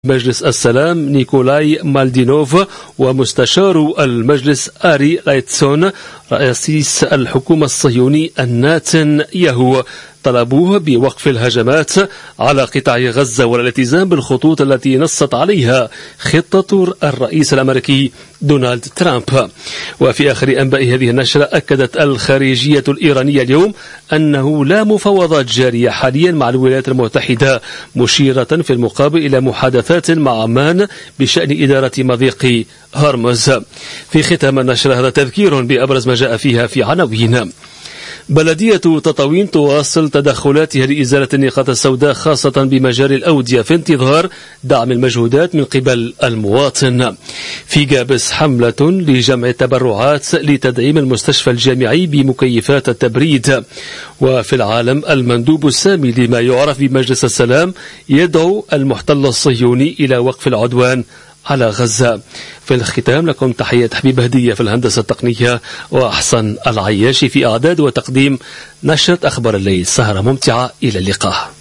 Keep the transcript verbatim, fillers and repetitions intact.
مجلس السلام نيكولاي مالدينوف ومستشار المجلس آري لايتسون رئيس الحكومة الصهيوني الناتن ياهو طلبوه بوقف الهجمات على قطاع غزة والالتزام بالخطوط التي نصت عليها خطة الرئيس الأمريكي دونالد ترامب. وفي آخر أنباء هذه النشرة أكدت الخارجية الإيرانية اليوم أنه لا مفاوضات جارية حاليا مع الولايات المتحدة، مشيرة في المقابل إلى محادثات مع عمان بشأن إدارة مضيق هرمز. في ختام النشرة هذا تذكير بأبرز ما جاء فيها في عناوين. بلدية تطاوين تواصل تدخلاتها لإزالة النقاط السوداء خاصة بمجال الأودية في انتظار دعم المجهودات من قبل المواطن. في جابس حملة لجمع التبرعات لتدعيم المستشفى الجامعي بمكيفات التبريد. وفي العالم المندوب السامي لما يعرف بمجلس السلام يدعو المحتل الصهيوني إلى وقف العدوان على غزة. في الختام لكم تحية حبيب هدية في الهندسة التقنية وأحسن العياشي في إعداد وتقديم نشرة أخبار الليل. سهرة ممتعة، إلى اللقاء.